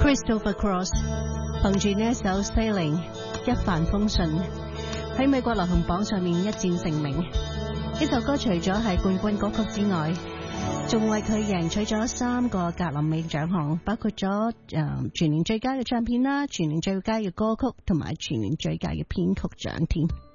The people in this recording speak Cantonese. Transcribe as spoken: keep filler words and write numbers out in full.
Christopher Cross 憑住呢一首 Sailing 一帆風順喺美國流行榜上面一戰成名。呢首歌除咗係冠軍歌曲之外，仲為佢贏取咗三個格林美獎項，包括咗誒全年最佳嘅唱片啦、全年最佳嘅歌曲同埋全年最佳嘅編曲獎添。